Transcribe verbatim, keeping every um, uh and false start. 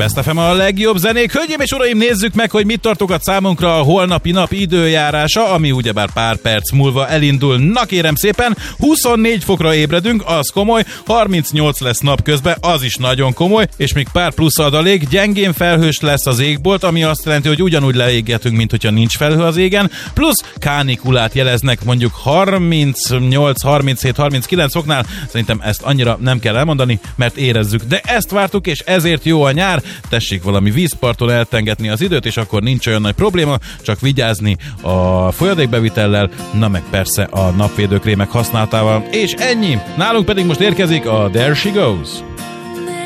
Best ef em a legjobb zenék. Hölgyeim és uraim, nézzük meg, hogy mit tartogat számunkra a holnapi nap időjárása, ami ugyebár pár perc múlva elindul. Na kérem szépen, huszonnégy fokra ébredünk, az komoly, harmincnyolc lesz napközben, az is nagyon komoly, és még pár plusz adalék, gyengén felhős lesz az égbolt, ami azt jelenti, hogy ugyanúgy leégetünk, mint hogyha nincs felhő az égen, plusz kánikulát jeleznek mondjuk harmincnyolc, harminchét, harminckilenc foknál. Szerintem ezt annyira nem kell elmondani, mert érezzük. De ezt vártuk, és ezért jó a nyár. Tessék valami vízparton eltengetni az időt, és akkor nincs olyan nagy probléma, csak vigyázni a folyadékbevitellel, na meg persze a napvédőkrémek használatával. És ennyi! Nálunk pedig most érkezik a There She Goes.